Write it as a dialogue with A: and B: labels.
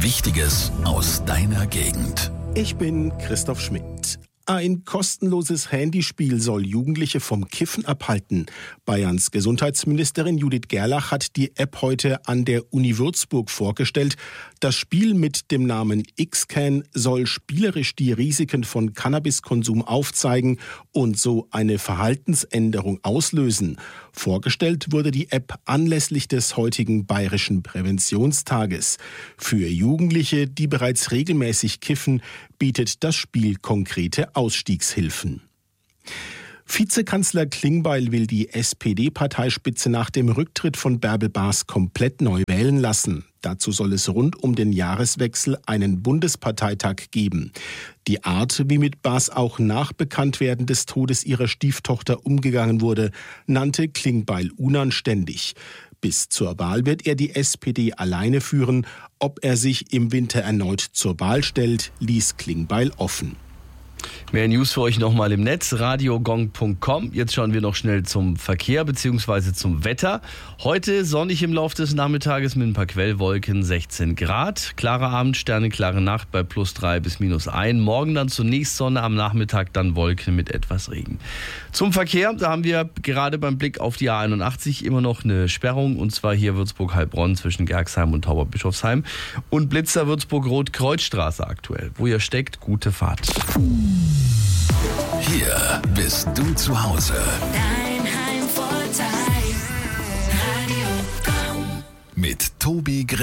A: Wichtiges aus deiner Gegend.
B: Ich bin Christoph Schmidt. Ein kostenloses Handyspiel soll Jugendliche vom Kiffen abhalten. Bayerns Gesundheitsministerin Judith Gerlach hat die App heute an der Uni Würzburg vorgestellt. Das Spiel mit dem Namen X-Can soll spielerisch die Risiken von Cannabiskonsum aufzeigen und so eine Verhaltensänderung auslösen. Vorgestellt wurde die App anlässlich des heutigen Bayerischen Präventionstages. Für Jugendliche, die bereits regelmäßig kiffen, bietet das Spiel konkrete Ausstiegshilfen. Vizekanzler Klingbeil will die SPD-Parteispitze nach dem Rücktritt von Bärbel Baas komplett neu wählen lassen. Dazu soll es rund um den Jahreswechsel einen Bundesparteitag geben. Die Art, wie mit Baas auch nach Bekanntwerden des Todes ihrer Stieftochter umgegangen wurde, nannte Klingbeil unanständig. Bis zur Wahl wird er die SPD alleine führen. Ob er sich im Winter erneut zur Wahl stellt, ließ Klingbeil offen.
C: Mehr News für euch nochmal im Netz, radiogong.com. Jetzt schauen wir noch schnell zum Verkehr bzw. zum Wetter. Heute sonnig im Laufe des Nachmittages mit ein paar Quellwolken, 16 Grad. Klarer Abend, sternenklare Nacht bei +3 bis -1. Morgen dann zunächst Sonne, am Nachmittag dann Wolken mit etwas Regen. Zum Verkehr, da haben wir gerade beim Blick auf die A81 immer noch eine Sperrung. Und zwar hier Würzburg-Heilbronn zwischen Gerxheim und Tauberbischofsheim. Und Blitzer Würzburg-Rot-Kreuzstraße aktuell. Wo ihr steckt, gute Fahrt.
A: Hier bist du zu Hause.
D: Dein Heimvorteil. Radio Gong.
A: Mit Tobi Grimm.